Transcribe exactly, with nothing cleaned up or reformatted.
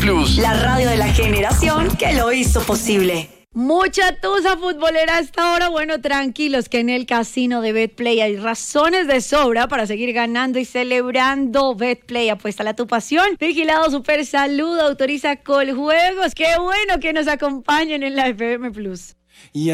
Plus. La radio de la generación que lo hizo posible. Mucha tusa futbolera a esta hora. Bueno, tranquilos que en el casino de Betplay hay razones de sobra para seguir ganando y celebrando. Betplay, apuéstale a tu pasión. Vigilado Super Salud, autoriza Coljuegos. Qué bueno que nos acompañen en la F M Plus.